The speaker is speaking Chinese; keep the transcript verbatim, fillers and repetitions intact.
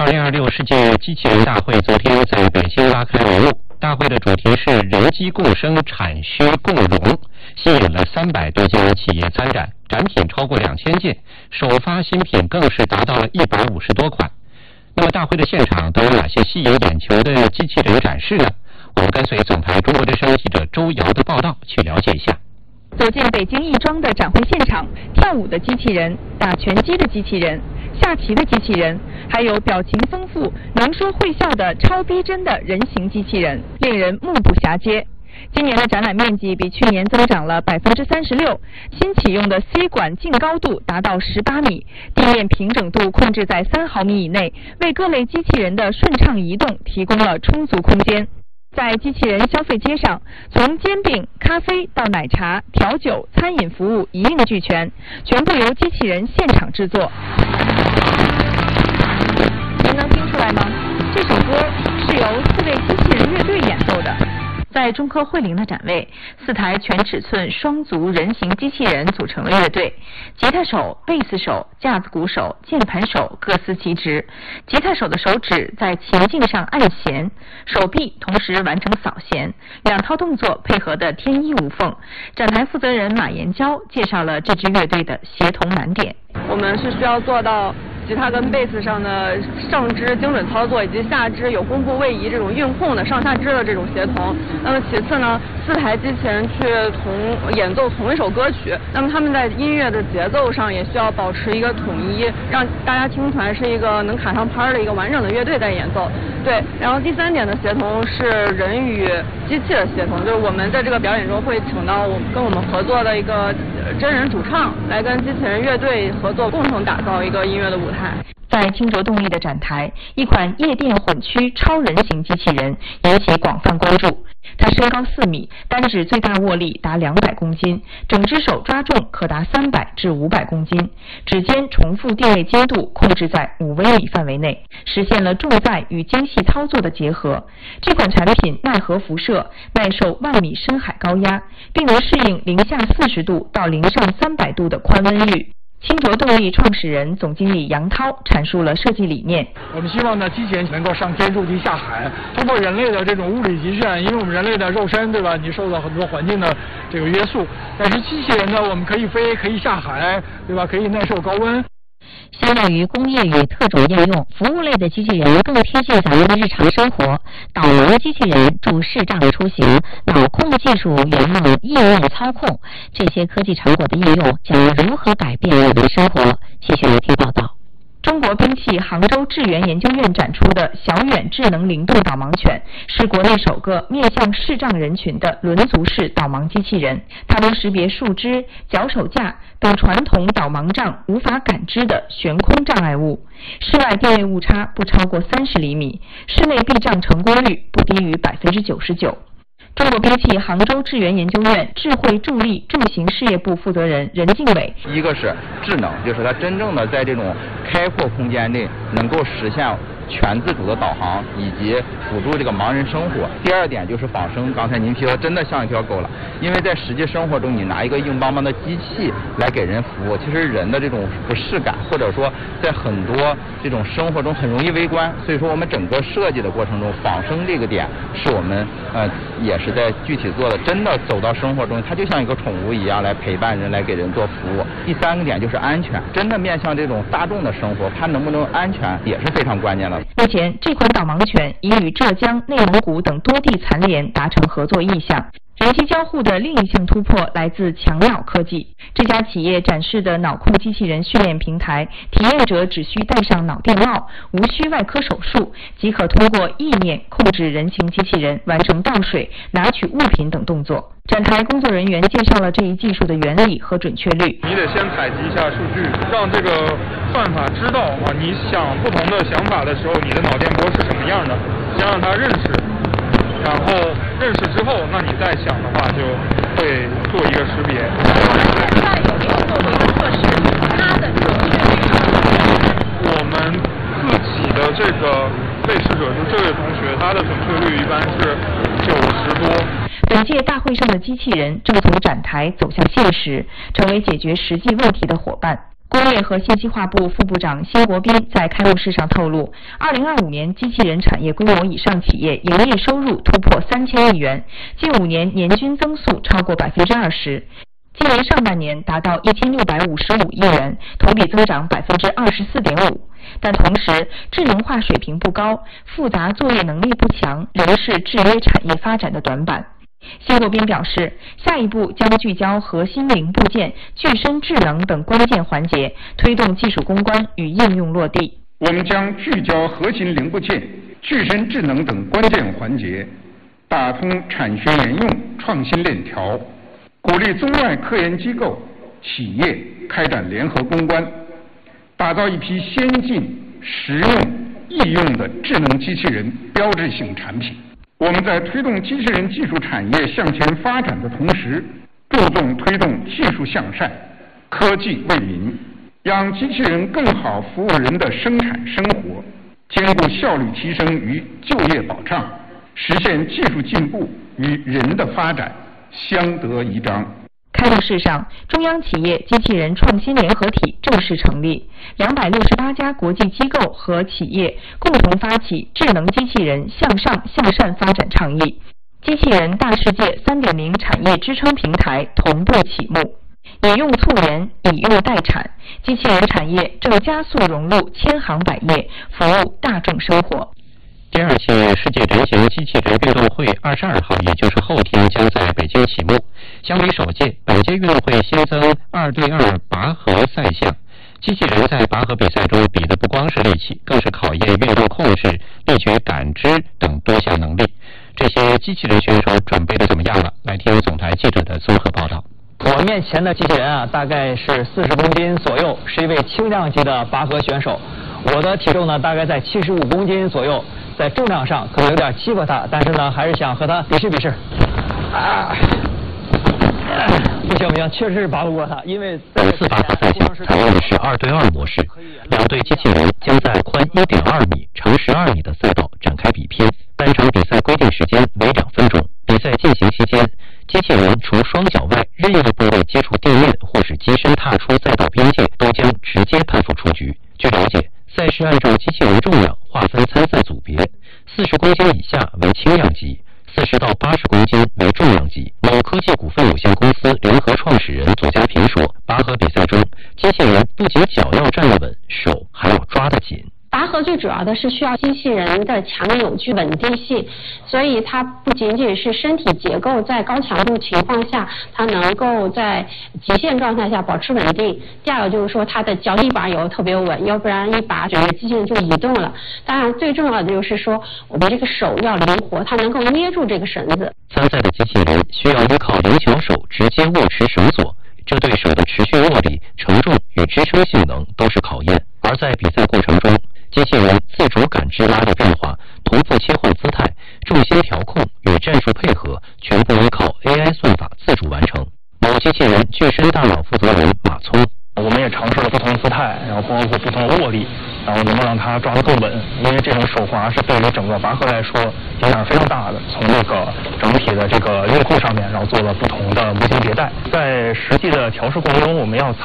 二零二六世界机器人大会昨天在北京拉开帷幕。大会的主题是人机共生、产需共荣，吸引了三百多家企业参展，展品超过两千件，首发新品更是达到了一百五十多款。那么大会的现场都有哪些吸引眼球的机器人展示呢？我们跟随总台中国之声记者周瑶的报道去了解一下。 走进北京亦庄的展会现场，跳舞的机器人、打拳击的机器人、下棋的机器人，还有表情丰富、能说会笑的超逼真的人形机器人，令人目不暇接。今年的展览面积比去年增长了百分之三十六，新启用的 C 管净高度达到十八米，地面平整度控制在三毫米以内，为各类机器人的顺畅移动提供了充足空间。在机器人消费街上，从煎饼、咖啡到奶茶、调酒、餐饮服务一应俱全，全部由机器人现场制作。您能听出来吗？这首歌是由四位机器人乐队演奏的。在中科汇灵的展位，四台全尺寸双足人形机器人组成了乐队，吉他手、贝斯手、架子鼓手、键盘手各司其职。吉他手的手指在琴颈上按弦，手臂同时完成扫弦，两套动作配合得天衣无缝。展台负责人马延娇介绍了这支乐队的协同难点。 我们是需要做到吉他跟贝斯上的上肢精准操作，以及下肢有弓步位移这种运控的上下肢的这种协同。那么其次呢，四台机器人去同演奏同一首歌曲，那么他们在音乐的节奏上也需要保持一个统一，让大家听出来是一个能卡上拍的一个完整的乐队在演奏。对，然后第三点的协同是人与机器的协同，就是我们在这个表演中会请到我们跟我们合作的一个真人主唱来跟机器人乐队合作，共同打造一个音乐的舞台。 在清浊动力的展台，一款夜店混驱超人形机器人引起广泛关注。它身高四米，单指最大握力达两百公斤，整只手抓重可达三百至五百公斤，指尖重复定位精度控制在五微米范围内，实现了重载与精细操作的结合。这款产品耐核辐射，耐受万米深海高压，并能适应零下四十度到零上三百度的宽温域。清浊动力创始人、总经理杨涛阐述了设计理念。 我们希望呢，机器人能够上天入地下海，通过人类的这种物理极限，因为我们人类的肉身，对吧？你受到很多环境的这个约束，但是机器人呢，我们可以飞，可以下海，对吧？可以耐受高温。 相较于工业与特种应用，服务类的机器人更贴近咱们的日常生活。导盲机器人助视障出行，脑控技术援用意念操控，这些科技成果的应用将如何改变我们的生活？继续来听报道。 中国兵器杭州智源研究院展出的小远智能灵动导盲犬是国内首个面向视障人群的轮足式导盲机器人，它能识别树枝、脚手架等传统导盲杖无法感知的悬空障碍物，室外定位误差不超过三十厘米，室内避障成功率不低于百分之九十九。中国兵器杭州智源研究院智慧助力助行事业部负责人任敬伟， 一个是智能，就是它真正的在这种开阔空间内能够实现全自主的导航以及辅助这个盲人生活。第二点就是仿生，刚才您提到真的像一条狗了，因为在实际生活中，你拿一个硬邦邦的机器来给人服务，其实人的这种不适感，或者说在很多这种生活中很容易微观。所以说我们整个设计的过程中，仿生这个点是我们呃也是在具体做的，真的走到生活中，它就像一个宠物一样来陪伴人，来给人做服务。第三个点就是安全，真的面向这种大众的生活，它能不能安全也是非常关键的。 目前，这款导盲犬已与浙江、内蒙古等多地残联达成合作意向。人机交互的另一项突破来自强脑科技。这家企业展示的脑控机器人训练平台，体验者只需戴上脑电帽，无需外科手术，即可通过意念控制人形机器人完成倒水、拿取物品等动作。展台工作人员介绍了这一技术的原理和准确率。 你得先采集一下数据，让这个算法知道啊，你想不同的想法的时候，你的脑电波是什么样的，先让它认识。然后认识之后，那你再想的话，就会做一个识别。 现在有没有做过一个测试，它的准确率？ 我们自己的这个被试者，就这位同学，他的准确率一般是九十多。 本届大会上的机器人正从展台走向现实，成为解决实际问题的伙伴。 工业和信息化部副部长辛国斌在开幕式上透露，二零二五年机器人产业规模以上企业营业收入突破三千亿元，近五年年均增速超过百分之二十。今年上半年达到一千六百五十五亿元，同比增长百分之二十四点五。但同时，智能化水平不高，复杂作业能力不强，仍是制约产业发展的短板。辛国斌表示，下一步将聚焦核心零部件、具身智能等关键环节，推动技术攻关与应用落地。 我们将聚焦核心零部件、具身智能等关键环节，打通产学研用创新链条，鼓励中外科研机构、企业开展联合攻关，打造一批先进、实用、易用的智能机器人标志性产品。我们在推动机器人技术产业向前发展的同时，注重推动技术向善、科技为民，让机器人更好服务人的生产生活，兼顾效率提升与就业保障，实现技术进步与人的发展相得益彰。 开幕式上，中央企业机器人创新联合体正式成立，两百六十八家国际机构和企业共同发起智能机器人向上向善发展倡议，机器人大世界 三点零 产业支撑平台同步启幕。以用促研，以用代产，机器人产业正加速融入千行百业，服务大众生活。 第二届世界人形机器人运动会二十二号，也就是后天将在北京启幕。相比首届，本届运动会新增二对二拔河赛项。机器人在拔河比赛中比的不光是力气，更是考验运动控制、力学感知等多项能力。这些机器人选手准备的怎么样了？来听总台记者的综合报道。 我面前的机器人啊，大概是四十公斤左右，是一位轻量级的拔河选手。我的体重呢，大概在七十五公斤左右，在重量上可能有点欺负他，但是呢，还是想和他比试比试。啊，不行不行，确实是拔不过他，因为本次拔河赛项采用的是二对二模式，两队机器人将在宽一点二米、长十二米的赛道展开比拼。单场比赛规定时间为两分钟。比赛进行期间，机器人除双脚外，任意部位接触地面或是机身踏出赛道边界，都将直接判负出局。据了解，赛事按照机器人重量划分参赛组别，四十公斤以下为轻量级，四十到八十公斤为重量级。某科技股份有限公司联合创始人左家平说，拔河比赛中，机器人不仅脚要站得稳，手还要抓得紧。 拔河最主要的是需要机器人的强扭矩稳定性，所以它不仅仅是身体结构在高强度情况下，它能够在极限状态下保持稳定。第二个就是说它的脚底板有特别稳，要不然一拔整个机器人就移动了。当然最重要的就是说我们这个手要灵活，它能够捏住这个绳子。 参赛的机器人需要依靠灵巧手直接握持绳索，这对手的持续握力、承重与支撑性能都是考验。而在比赛过程中，机器人自主感知拉力变化、同步切换姿态、重心调控与战术配合，全部依靠 A I 算法自主完成。某机器人具身大脑负责人马聪， 我们也尝试了不同姿态，然后包括不同的握力，然后能够让它抓得更稳。因为这种手滑是对于整个拔河来说影响非常大的。从这个整体的这个运控上面，然后做了不同的模型迭代。在实际的调试过程中，我们要采